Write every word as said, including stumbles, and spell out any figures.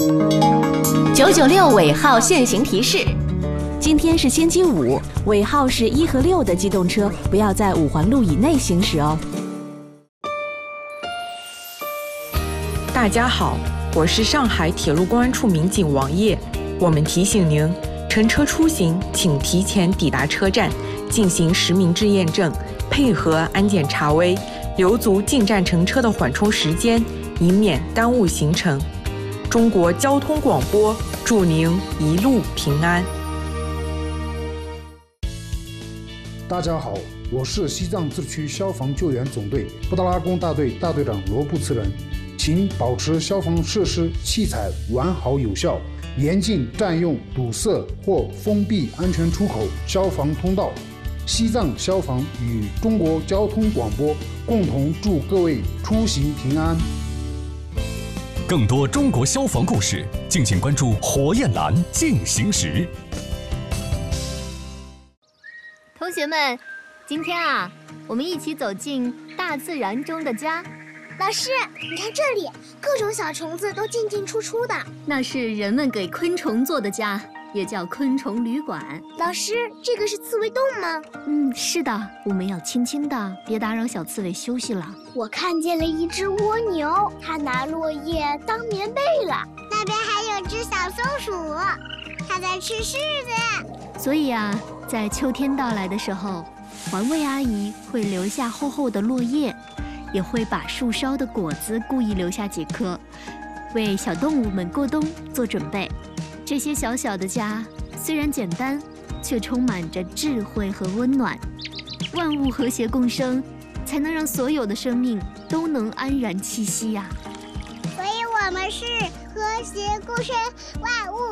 九九六尾号限行提示：今天是星期五，尾号是一和六的机动车不要在五环路以内行驶哦。 大家好，我是上海铁路公安处民警王烨。我们提醒您，乘车出行请提前抵达车站，进行实名制验证，配合安检查微，留足进站乘车的缓冲时间，以免耽误行程。中国交通广播祝您一路平安。 大家好，我是西藏自治区消防救援总队布达拉宫大队大队长罗布茨仁，请保持消防设施器材完好有效，严禁占用、堵塞或封闭安全出口、消防通道。西藏消防与中国交通广播共同祝各位出行平安。 更多中国消防故事，敬请关注火焰蓝进行时。 同学们，今天啊，我们一起走进大自然中的家。 老师，你看这里，各种小虫子都进进出出的。 那是人们给昆虫做的家，也叫昆虫旅馆。 老师，这个是刺猬洞吗？ 嗯，是的，我们要轻轻的，别打扰小刺猬休息了。 我看见了一只蜗牛，它拿落叶当棉被了。那边还有只小松鼠，它在吃柿子。 所以啊，在秋天到来的时候，环卫阿姨会留下厚厚的落叶，也会把树梢的果子故意留下几颗，为小动物们过冬做准备。这些小小的家虽然简单，却充满着智慧和温暖。万物和谐共生，才能让所有的生命都能安然栖息呀、 所以我们是和谐共生，万物